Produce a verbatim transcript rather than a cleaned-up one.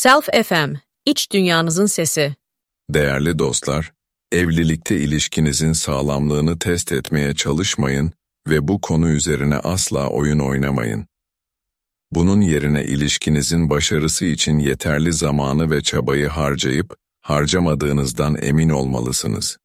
Self F M, iç dünyanızın sesi. Değerli dostlar, evlilikte ilişkinizin sağlamlığını test etmeye çalışmayın ve bu konu üzerine asla oyun oynamayın. Bunun yerine ilişkinizin başarısı için yeterli zamanı ve çabayı harcayıp, harcamadığınızdan emin olmalısınız.